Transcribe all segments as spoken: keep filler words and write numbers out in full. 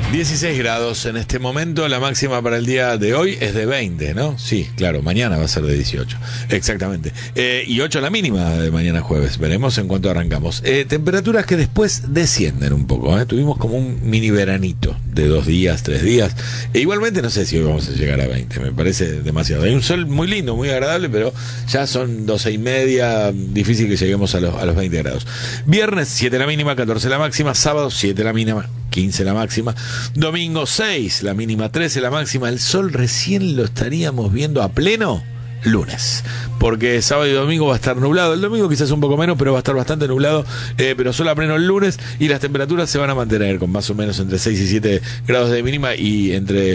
dieciséis grados en este momento, la máxima para el día de hoy es de veinte, ¿no? Sí, claro, mañana va a ser de dieciocho, exactamente. Eh, y ocho la mínima de mañana jueves, veremos en cuánto arrancamos. Eh, temperaturas que después descienden un poco, ¿eh? Tuvimos como un mini veranito de dos días, tres días. E igualmente no sé si hoy vamos a llegar a veinte, me parece demasiado. Hay un sol muy lindo, muy agradable, pero ya son doce y media, difícil que lleguemos a los, a los veinte grados. Viernes siete la mínima, catorce la máxima, sábado siete la mínima, quince la máxima, domingo seis la mínima, trece la máxima. El sol recién lo estaríamos viendo a pleno lunes, porque sábado y domingo va a estar nublado. El domingo quizás un poco menos, pero va a estar bastante nublado, eh, pero sol a pleno el lunes, y las temperaturas se van a mantener con más o menos entre seis y siete grados de mínima y entre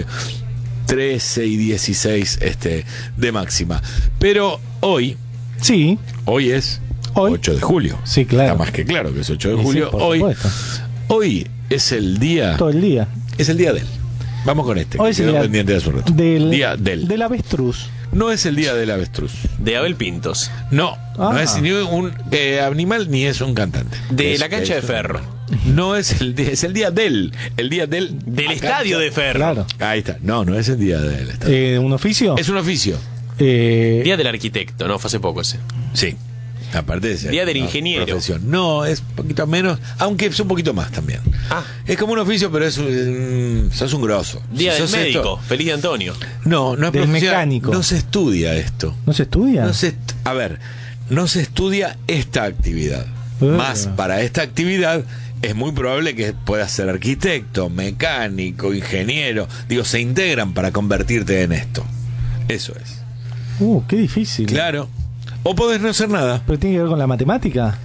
trece y dieciséis este, de máxima. Pero hoy, sí, hoy es hoy. ocho de julio. Sí, claro. Está más que claro que es ocho de Sí, julio. por hoy, supuesto. hoy es el día. Todo el día. Es el día del. Vamos con este. Hoy Que es el quedó día pendiente de hace un rato. del, Día del. del avestruz. No es el día del avestruz. De Abel Pintos. No, Ah. no es ni un eh, animal ni es un cantante. De Es- la cancha es de un- Ferro. No es el día, es el día del. El día del. Del la estadio cancha- de Ferro. Claro. Ahí está. No, no es el día del estadio. Eh, ¿Un oficio? Es un oficio. Eh, Día del arquitecto, no, fue hace poco ese. Sí. Aparte de ser Día del una ingeniero. profesión. No, es un poquito menos, aunque es un poquito más también. Ah. Es como un oficio, pero es un, sos un grosso. Día Si del sos médico, esto- feliz de Antonio. no, no es Del profesional. mecánico. No se estudia esto. ¿No se estudia? No se, est- a ver, no se estudia esta actividad. Uh. Más para esta actividad es muy probable que puedas ser arquitecto, mecánico, ingeniero. Digo, se integran para convertirte en esto. Eso es. Uh, qué difícil. Claro. O podés no hacer nada. ¿Pero tiene que ver con la matemática?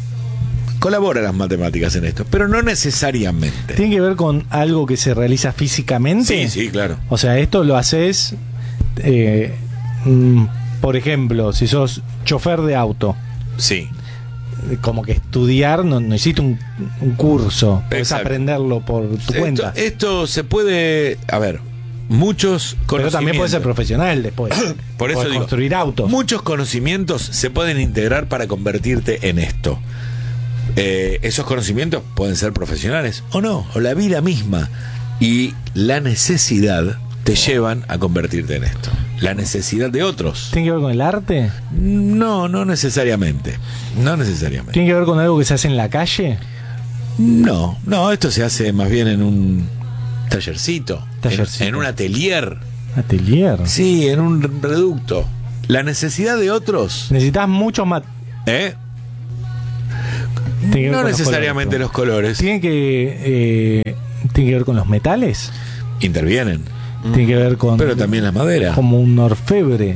Colabora las matemáticas en esto, pero no necesariamente. ¿Tiene que ver con algo que se realiza físicamente? Sí, sí, claro. O sea, esto lo haces, eh, mm, por ejemplo, si sos chofer de auto, Sí. eh, como que estudiar, no, no hiciste un, un curso, podés Exacto. aprenderlo por tu Esto, cuenta. esto se puede, a ver, muchos Pero también puede ser conocimientos- profesional después. Por eso Podés digo, construir autos. muchos conocimientos se pueden integrar para convertirte en esto. Eh, esos conocimientos pueden ser profesionales o no, o la vida misma. Y la necesidad te llevan a convertirte en esto. La necesidad de otros. ¿Tiene que ver con el arte? No, no necesariamente. No necesariamente. ¿Tiene que ver con algo que se hace en la calle? No, no, esto se hace más bien en un tallercito, Tallercito. En, en un atelier, Atelier. sí, en un reducto. La necesidad de otros, Necesitas muchos mat... ¿eh? Tiene que ver No con los necesariamente colores, los colores ¿Tiene que, eh, ¿Tiene que ver con los metales? intervienen, Tiene que ver con... pero también la madera. Como un orfebre.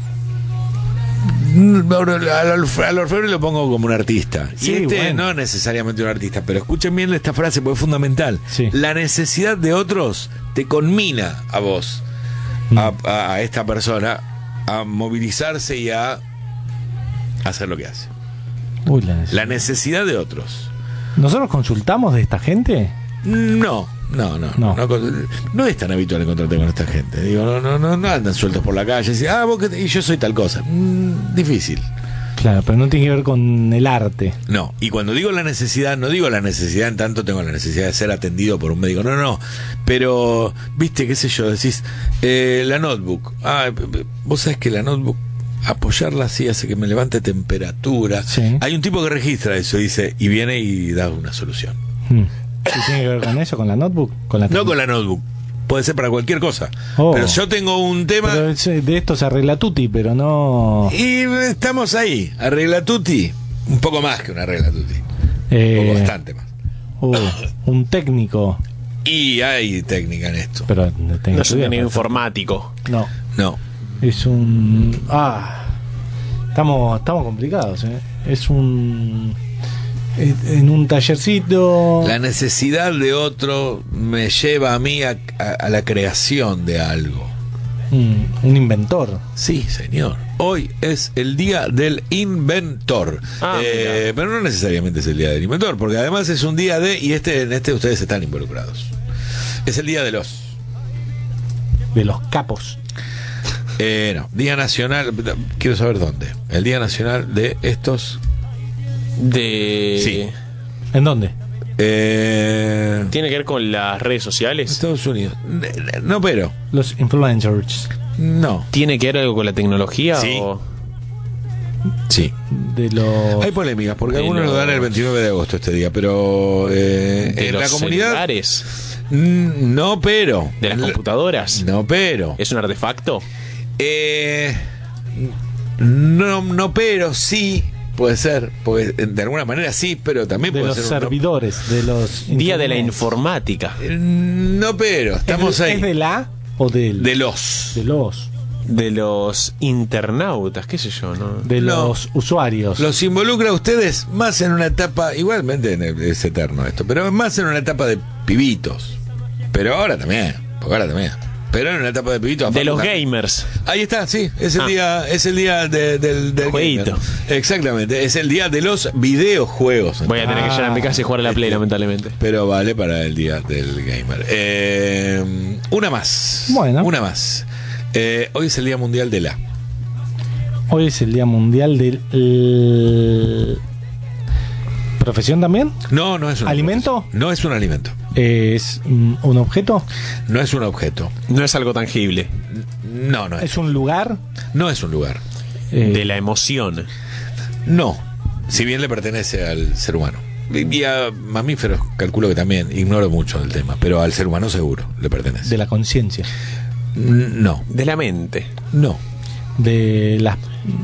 Mm, Al, orfe- al orfebre lo pongo como un artista. Sí, y este bueno. no necesariamente un artista, pero escuchen bien esta frase porque es fundamental. Sí. La necesidad de otros te conmina a vos, Mm. a, a- a esta persona, a movilizarse y a hacer lo que hace. Uy, la necesidad. La necesidad de otros. ¿Nosotros consultamos de esta gente? No, no, no. No. No, no, no es tan habitual encontrarte con esta gente. Digo, no, no, no, no andan sueltos por la calle y dicen, ah, vos que- y yo soy tal cosa. Mm, difícil. Claro, pero no tiene que ver con el arte. No, y cuando digo la necesidad, no digo la necesidad en tanto tengo la necesidad de ser atendido por un médico, no, no, pero, viste, qué sé yo, decís, eh, la notebook, ah, p- p- vos sabés que la notebook, apoyarla así hace que me levante temperatura, Sí. hay un tipo que registra eso, dice, y viene y da una solución. Hmm. ¿Y tiene que ver con eso, con la notebook? Con la No con la notebook, puede ser para cualquier cosa, Oh. pero yo tengo un tema... Pero es- de esto se arregla tutti, pero no... Y estamos ahí, arregla tutti, un poco más que una arregla tutti, Eh, o bastante más. uh, un técnico. Y hay técnica en esto. Pero no tengo No es que un estudiar, técnico pero- informático. No, No, es un... Ah, estamos, estamos complicados, ¿eh? Es un... En un tallercito... la necesidad de otro me lleva a mí a, a- a la creación de algo. Mm, un inventor. Sí, señor. Hoy es el día del inventor. Ah, Eh, pero no necesariamente es el día del inventor, porque además es un día de, y este en este ustedes están involucrados. Es el día de los... De los capos. Eh, no, Día Nacional, quiero saber dónde. El Día Nacional de estos... De... Sí. ¿En dónde? Eh, ¿Tiene que ver con las redes sociales? Estados Unidos. No, pero. Los influencers. No. ¿Tiene que ver algo con la tecnología? Sí. O... Sí. De los. Hay polémicas, porque De algunos los- lo dan el veintinueve de agosto este día, pero eh, ¿De en los la comunidad. celulares? Mm, No, pero. ¿De las computadoras? No, pero. ¿Es un artefacto? Eh, no, no, pero sí. Puede ser, porque de alguna manera sí, pero también De puede los ser un no- servidores, de los. Día de la internet. informática. Eh, No, pero estamos ¿Es, ahí. ¿Es de la o del? De los. De los. De los internautas, qué sé yo, ¿no? De No. los usuarios. Los involucra a ustedes más en una etapa, igualmente en el- es eterno esto, pero más en una etapa de pibitos. Pero ahora también, porque ahora también. Pero en una etapa de pibitos. De aparte los también. gamers. Ahí está, sí, es el Ah. día, es el día de- del, del Jueguito. gamer. Exactamente, es el día de los videojuegos. Voy a tener que Ah. llegar a mi casa y jugar a la Play, Este. lamentablemente. Pero vale para el día del gamer. Eh, una más. Bueno. Una más. Eh, hoy es el Día Mundial de la. Hoy es el Día Mundial del. el- ¿Profesión también? No, no es un ¿Alimento? No es un alimento. ¿Es mm, un objeto? No es un objeto. No es algo tangible. No, no es. ¿Es un lugar? No es un lugar. Eh, De la emoción. No. Si bien le pertenece al ser humano. Y a mamíferos calculo que también. Ignoro mucho del tema. Pero al ser humano seguro le pertenece. de la conciencia. N- No. De la mente. No. De las.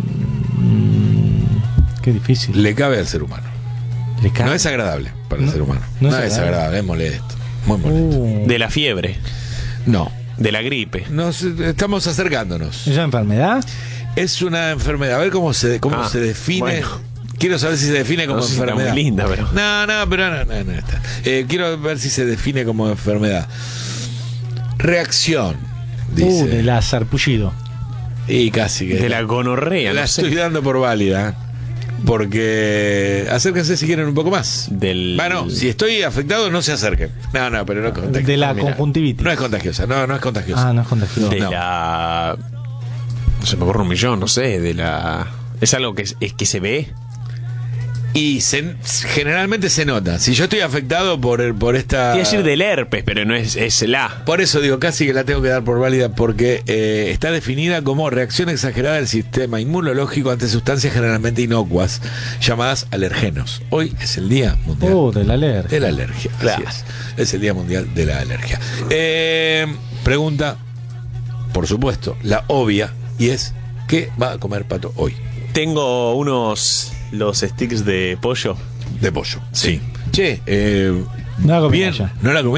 mm, Qué difícil. Le cabe al ser humano. Le cae. No es agradable para el No, ser humano. no No, es es agradable. agradable, es molesto. Muy molesto. Uh, De la fiebre. No. De la gripe. Nos estamos acercándonos. ¿Es una enfermedad? Es una enfermedad. A ver cómo se, cómo Ah, se define. bueno. Quiero saber si se define como No sé si está enfermedad. muy linda, pero- No, no, pero no, no, no está. Eh, quiero ver si se define como enfermedad. Reacción, dice. Uh, de la sarpullido. Y casi que. De la gonorrea, la no sé. estoy dando por válida. Porque. Acérquense si quieren un poco más. Del... Bueno, si estoy afectado, no se acerquen. No, no, pero no es contagiosa. De la Ah, mira. conjuntivitis. No es contagiosa, no, no es contagiosa. Ah, no es contagioso. De No. la... No se me ocurre un millón, no sé. De la... ¿Es algo que, es, es que se ve? Y se- generalmente se nota. Si yo estoy afectado por, por esta. Quiero decir del herpes, pero no es, es la... Por eso digo, casi que la tengo que dar por válida, porque eh, está definida como reacción exagerada del sistema inmunológico ante sustancias generalmente inocuas, llamadas alergenos. Hoy es el Día Mundial Uh, de la alergia. de la Alergia. Así Claro. es. Es el Día Mundial de la Alergia. Eh, pregunta, por supuesto, la obvia, y es: ¿qué va a comer Pato hoy? Tengo unos... Los sticks de pollo. De pollo. Sí. Che, eh, No la comí bien, allá. no la comí.